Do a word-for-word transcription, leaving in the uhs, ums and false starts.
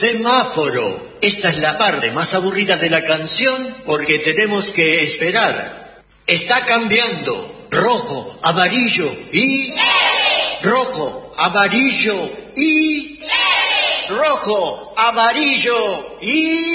Semáforo. Esta es la parte más aburrida de la canción porque tenemos que esperar. Está cambiando. Rojo, amarillo y... ¡Verde! Rojo, amarillo y... ¡Verde! Rojo, amarillo y...